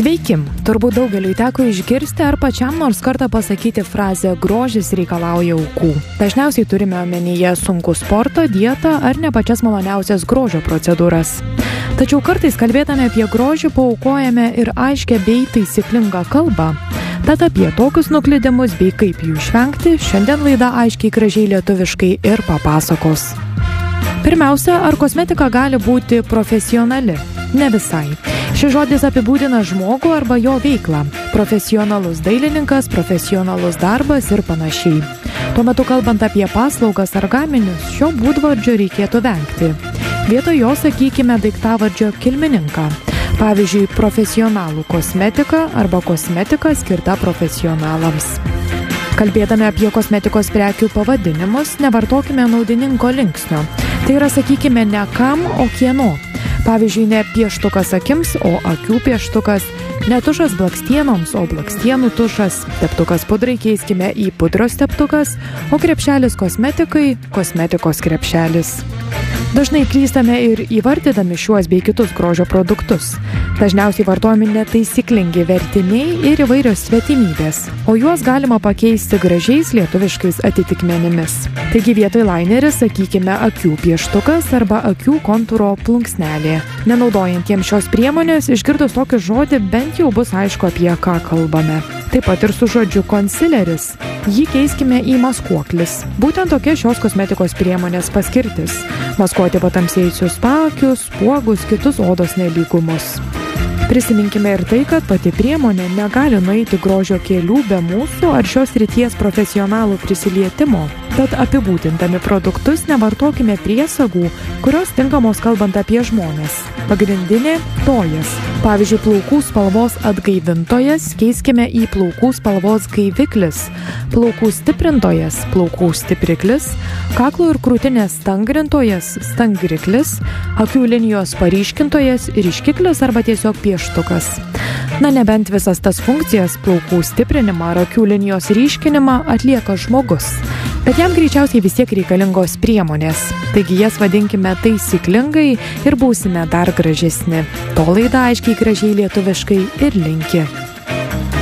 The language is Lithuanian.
Sveiki! Turbūt daugeliui teko išgirsti ar pačiam nors kartą pasakyti frazę grožis reikalauja aukų. Dažniausiai turime omenyje sunkų sportą, dietą ar ne pačias maloniausias grožio procedūras. Tačiau kartais kalbėdami apie grožį paaukojame ir aiškę bei taisyklingą kalbą. Tad apie tokius nuklydimus bei kaip jų išvengti šiandien laida aiškiai gražiai lietuviškai ir papasakos. Pirmiausia, ar kosmetika gali būti profesionali? Ne visai. Šis žodis apibūdina žmogų arba jo veiklą. Profesionalus dailininkas, profesionalus darbas ir panašiai. Tuo metu kalbant apie paslaugas ar gaminius, šio būdvardžio reikėtų vengti. Vietoj jo sakykime daiktavardžio kilmininką. Pavyzdžiui, profesionalų kosmetika arba kosmetika skirta profesionalams. Kalbėdami apie kosmetikos prekių pavadinimus, nevartokime naudininko linksnio. Tai yra, sakykime, ne kam, o kieno. Pavyzdžiui, ne pieštukas akims, o akių pieštukas, ne tušas blakstienoms, o blakstienų tušas, teptukas pudrai keiskime į pudros teptukas, o krepšelis kosmetikai – kosmetikos krepšelis. Dažnai klystame ir įvardydami šiuos bei kitus grožio produktus. Dažniausiai vartojami netaisyklingi vertiniai ir įvairios svetimybės, o juos galima pakeisti gražiais lietuviškais atitikmenimis. Taigi vietoj laineris sakykime akių pieštukas arba akių kontūro plunksnelė. Nenaudojantiems šios priemonės išgirdus tokį žodį bent jau bus aišku, apie ką kalbame. Taip pat ir su žodžiu konsileris. Jį keiskime į maskuoklis. Būtent tokia šios kosmetikos priemonės paskirtis. Maskuoti patamsėjusius paakius, spuogus, kitus odos nelygumus. Prisiminkime ir tai, kad pati priemonė negali nueiti grožio kelių be mūsų ar šios srities profesionalų prisilietimo. Tad apibūdindami produktus nevartokime priesagų, kurios tinkamos kalbant apie žmones. Pagrindinė – tojas. Pavyzdžiui, plaukų spalvos atgaivintojas keiskime į plaukų spalvos gaiviklis, plaukų stiprintojas – plaukų stipriklis, kaklo ir krūtinės stangrintojas – stangriklis, akių linijos paryškintojas – ryškiklis arba tiesiog pieštukas. Na, nebent visas tas funkcijas – plaukų stiprinimą ar akių linijos ryškinimą – atlieka žmogus. Bet jam greičiausiai vis tiek reikalingos priemonės. Taigi jas vadinkime taisyklingai ir būsime dar gražesni. To laida aiškiai gražiai lietuviškai ir linki.